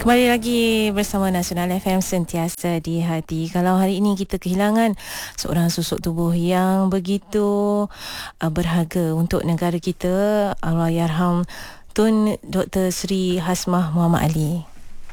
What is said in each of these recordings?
Kembali lagi bersama Nasional FM, sentiasa di hati. Kalau hari ini kita kehilangan seorang susuk tubuh yang begitu berharga untuk negara kita, Allahyarham Tun Dr. Sri Hasmah Muhammad Ali.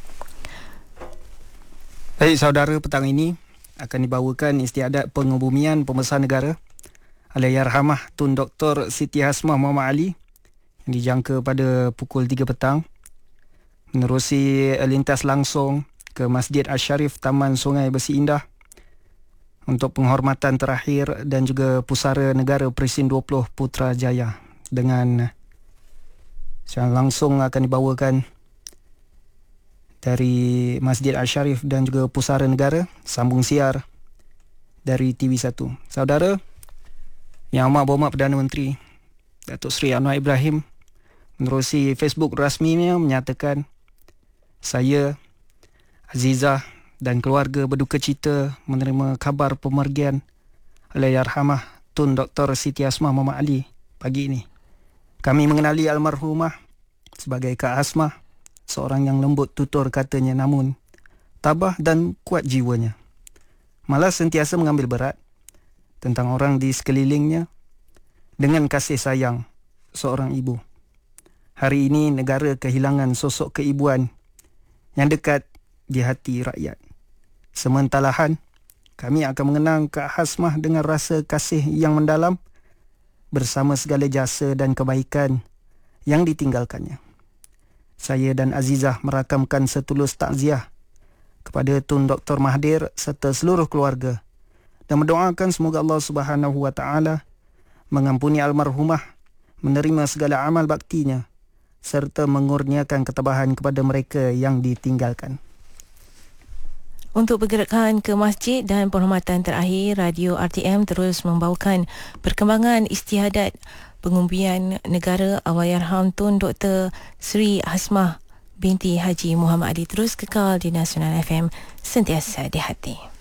Baik saudara, petang ini akan dibawakan istiadat pengebumian pembesar negara Allahyarhamah Tun Dr. Siti Hasmah Muhammad Ali yang dijangka pada pukul 3 petang. Menerusi lintas langsung ke Masjid Asy-Syarif Taman Sungai Besi Indah untuk penghormatan terakhir dan juga Pusara Negara Presiden 20 Putrajaya. Dengan secara langsung akan dibawakan dari Masjid Asy-Syarif dan juga Pusara Negara, sambung siar dari TV1. Saudara, Yang Amat Berhormat Perdana Menteri Datuk Seri Anwar Ibrahim menerusi Facebook rasminya menyatakan, saya, Azizah dan keluarga berduka cita menerima khabar pemergian Allahyarhamah Tun Dr. Siti Hasmah Muhammad Ali pagi ini. Kami mengenali almarhumah sebagai Kak Hasmah, seorang yang lembut tutur katanya namun tabah dan kuat jiwanya. Malah sentiasa mengambil berat tentang orang di sekelilingnya dengan kasih sayang seorang ibu. Hari ini negara kehilangan sosok keibuan yang dekat di hati rakyat. Sementalahan, kami akan mengenang Kak Hasmah dengan rasa kasih yang mendalam bersama segala jasa dan kebaikan yang ditinggalkannya. Saya dan Azizah merakamkan setulus takziah kepada Tun Dr. Mahathir serta seluruh keluarga dan mendoakan semoga Allah Subhanahu Wa Taala mengampuni almarhumah, menerima segala amal baktinya serta mengurniakan ketabahan kepada mereka yang ditinggalkan. Untuk pergerakan ke masjid dan penghormatan terakhir, Radio RTM terus membawakan perkembangan istiadat pengebumian negara Allahyarham Tun Dr. Sri Hasmah binti Haji Muhammad Ali. Terus kekal di Nasional FM, sentiasa di hati.